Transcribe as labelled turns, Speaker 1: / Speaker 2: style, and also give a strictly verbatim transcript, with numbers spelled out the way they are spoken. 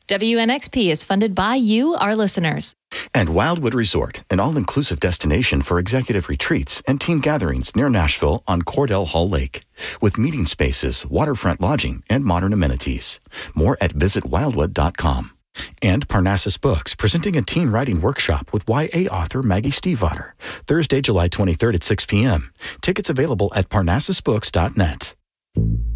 Speaker 1: W N X P is funded by you, our listeners.
Speaker 2: And Wildwood Resort, an all-inclusive destination for executive retreats and team gatherings near Nashville on Cordell Hall Lake, with meeting spaces, waterfront lodging, and modern amenities. More at visit wildwood dot com. And Parnassus Books, presenting a teen writing workshop with Y A author Maggie Stiefvater, Thursday, July twenty-third at six p.m. Tickets available at parnassus books dot net.